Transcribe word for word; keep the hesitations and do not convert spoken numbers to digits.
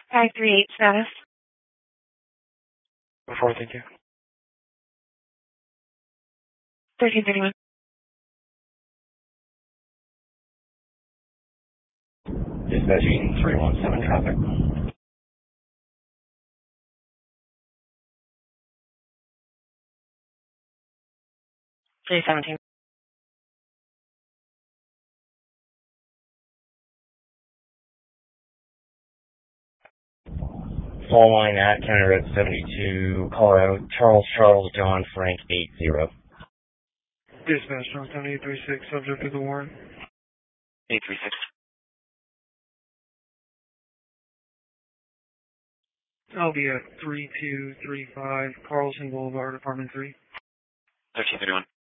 five three eight status. Before, thank you. thirteen thirty-one. Dispatching three one seven traffic. three seventeen. Fall line at County Road seventy-two, Colorado, Charles Charles John Frank eight zero. Dispatch, Johnstown eight three six, subject to the warrant. eight three six. I'll be at three two three five Carlson Boulevard, apartment three. thirteen thirty-one.